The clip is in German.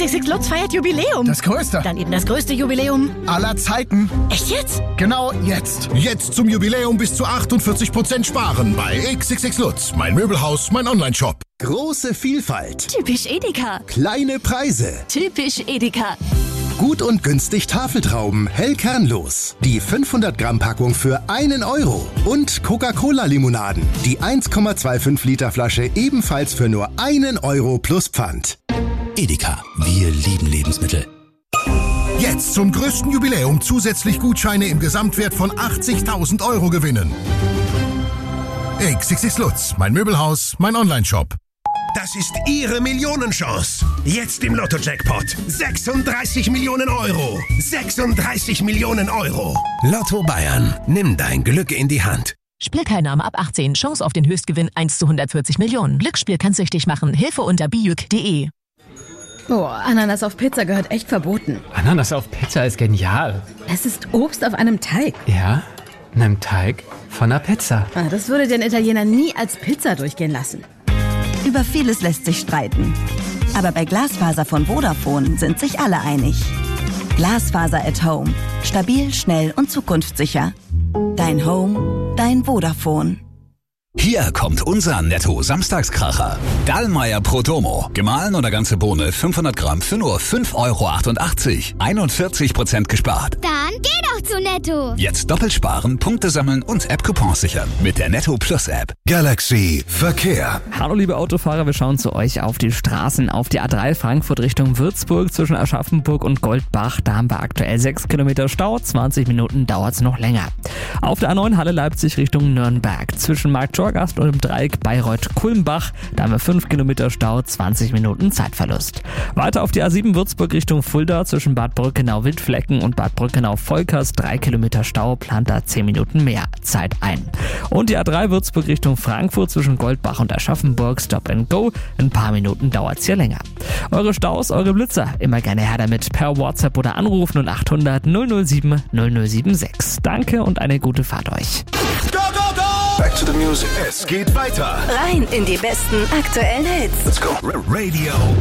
XXX Lutz feiert Jubiläum. Das größte. Dann eben das größte Jubiläum aller Zeiten. Echt jetzt? Genau jetzt. Jetzt zum Jubiläum bis zu 48% sparen bei XXX Lutz. Mein Möbelhaus, mein Onlineshop. Große Vielfalt. Typisch Edeka. Kleine Preise. Typisch Edeka. Gut und günstig Tafeltrauben, hell kernlos. Die 500 Gramm Packung für 1 Euro. Und Coca-Cola-Limonaden. Die 1,25 Liter Flasche ebenfalls für nur 1 Euro plus Pfand. Edeka, wir lieben Lebensmittel. Jetzt zum größten Jubiläum zusätzlich Gutscheine im Gesamtwert von 80.000 Euro gewinnen. XXX Lutz, mein Möbelhaus, mein Onlineshop. Das ist Ihre Millionenchance. Jetzt im Lotto-Jackpot. 36 Millionen Euro. 36 Millionen Euro. Lotto Bayern. Nimm dein Glück in die Hand. Spielteilnahme ab 18. Chance auf den Höchstgewinn 1 zu 140 Millionen. Glücksspiel kann süchtig machen. Hilfe unter bijuk.de. Oh, Ananas auf Pizza gehört echt verboten. Ananas auf Pizza ist genial. Es ist Obst auf einem Teig. Ja, einem Teig von einer Pizza. Das würde den Italiener nie als Pizza durchgehen lassen. Über vieles lässt sich streiten. Aber bei Glasfaser von Vodafone sind sich alle einig. Glasfaser at Home. Stabil, schnell und zukunftssicher. Dein Home, dein Vodafone. Hier kommt unser Netto-Samstagskracher. Dallmayr Prodomo. Gemahlen oder ganze Bohne 500 Gramm für nur 5,88 €. 41% gespart. Dann geh doch zu Netto. Jetzt doppelt sparen, Punkte sammeln und App-Coupons sichern. Mit der Netto Plus App. Galaxy Verkehr. Hallo liebe Autofahrer, wir schauen zu euch auf die Straßen. Auf die A3 Frankfurt Richtung Würzburg zwischen Aschaffenburg und Goldbach. Da haben wir aktuell 6 Kilometer Stau, 20 Minuten dauert es noch länger. Auf der A9 Halle Leipzig Richtung Nürnberg. Zwischen Markt-Torgast und im Dreieck Bayreuth-Kulmbach. Da haben wir 5 Kilometer Stau, 20 Minuten Zeitverlust. Weiter auf die A7 Würzburg Richtung Fulda zwischen Bad Brückenau-Wildflecken und Bad Brückenau-Volkers. 3 Kilometer Stau, plant da 10 Minuten mehr Zeit ein. Und die A3 Würzburg Richtung Frankfurt zwischen Goldbach und Aschaffenburg. Stop and Go. Ein paar Minuten dauert es hier länger. Eure Staus, eure Blitzer. Immer gerne her damit per WhatsApp oder Anruf 0800 007 0076. Danke und eine gute Fahrt euch. Go, go, go! Back to the music. Es geht weiter. Rein in die besten aktuellen Hits. Let's go. Radio